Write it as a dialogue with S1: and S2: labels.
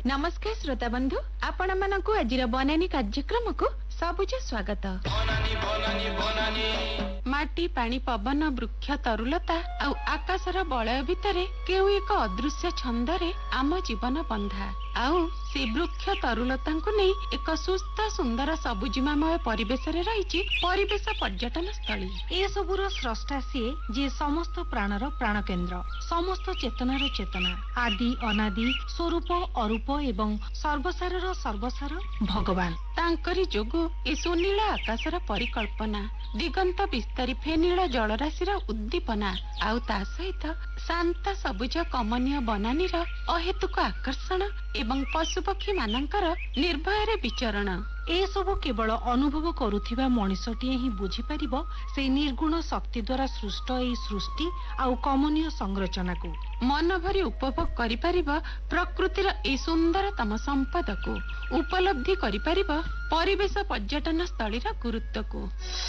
S1: नमस्कार श्रोता बंधु, आपण मानकु आजिर बनानी कार्यक्रम को सबुज स्वागत। माटी पानी पवन वृक्ष तरुलता आउ आकाशर बलय भितरे केउ एक अदृश्य छंदरे आम जीवन बंधा आउ से वृक्ष तरुलता नहीं एक सुस्थ सुंदर सबुजिमामय परिवेश रही परिवेश पर्यटन स्थली।
S2: ए सबुर स्रष्टा सी जे समस्त प्राणर प्राण केन्द्र, समस्त चेतनार चेतना, आदि अनादि, स्वरूप अरूप एवं सर्वसारर सर्वसार भगवान।
S1: तांकरी जोगु ए सुनील आकाशर परिकल्पना, दिगंत विस्तारी फेनील जलराशिर उद्दीपना आउ ता सहित शांत सबुज कमनीय बनानीर अहेतुक आकर्षण एवं पशुपक्षी मानकर निर्भय विचरण
S2: ए सब केवल अनुभव करुथिबा मनिषटिए ही बुझी परिबो से निर्गुण शक्ति द्वारा सृष्ट ए सृष्टि आउ कमनीय संरचना को
S1: मन भरी उपभोग करि परिबो। प्रकृतिर ए सुंदरतम संपद को उपलब्धि करि परिबो। परिवेश पर्यटन स्थलीर गुरुत्व को